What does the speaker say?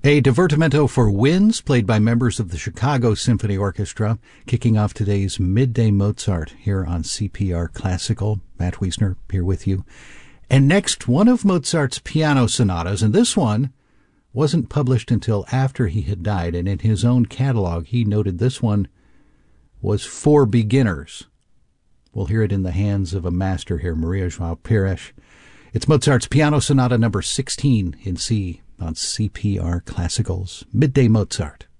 A divertimento for winds played by members of the Chicago Symphony Orchestra, kicking off today's Midday Mozart here on CPR Classical. Matt Wiesner here with you. And next, one of Mozart's piano sonatas, and this one wasn't published until after he had died, and in his own catalog he noted this one was for beginners. We'll hear it in the hands of a master here, Maria João Pires. It's Mozart's Piano Sonata number 16 in C on CPR Classical's Midday Mozart.